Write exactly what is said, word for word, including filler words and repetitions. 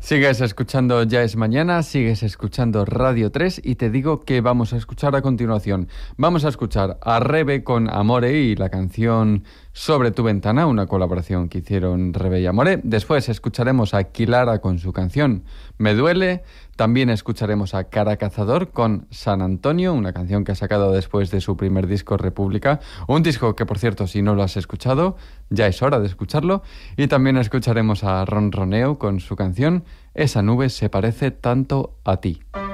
Sigues escuchando Ya es Mañana, sigues escuchando Radio tres y te digo que vamos a escuchar a continuación. Vamos a escuchar a Rebe con Amore y la canción Sobre tu ventana, una colaboración que hicieron Rebe y Amore. Después escucharemos a Kilara con su canción Me duele. También escucharemos a Cara Cazador con San Antonio, una canción que ha sacado después de su primer disco República. Un disco que, por cierto, si no lo has escuchado, ya es hora de escucharlo. Y también escucharemos a Ronroneo con su canción Esa nube se parece tanto a ti.